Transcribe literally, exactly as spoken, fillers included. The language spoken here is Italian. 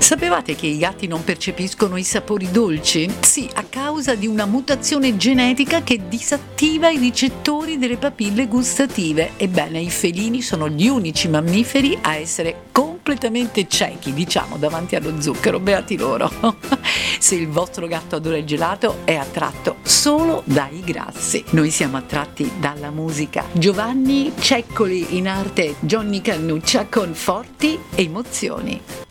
Sapevate che i gatti non percepiscono i sapori dolci? Sì, a causa di una mutazione genetica che disattiva i ricettori delle papille gustative. Ebbene, i felini sono gli unici mammiferi a essere completamente ciechi, diciamo, davanti allo zucchero. Beati loro. Se il vostro gatto adora il gelato, è attratto solo dai grassi. Noi siamo attratti dalla musica. Giovanni Ceccoli, in arte Johnny Cannuccia, con Forti Emozioni.